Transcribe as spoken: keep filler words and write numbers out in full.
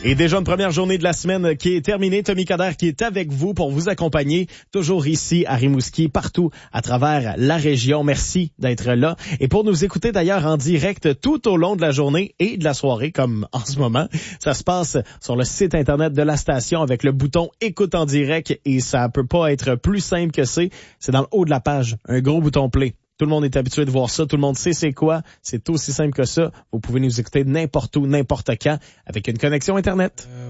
Et déjà une première journée de la semaine qui est terminée. Tommy Coderre qui est avec vous pour vous accompagner, toujours ici à Rimouski, partout à travers la région. Merci d'être là. Et pour nous écouter d'ailleurs en direct tout au long de la journée et de la soirée, comme en ce moment, ça se passe sur le site internet de la station avec le bouton Écoute en direct et ça peut pas être plus simple que c'est. C'est dans le haut de la page, un gros bouton play. Tout le monde est habitué de voir ça. Tout le monde sait c'est quoi. C'est aussi simple que ça. Vous pouvez nous écouter n'importe où, n'importe quand avec une connexion Internet.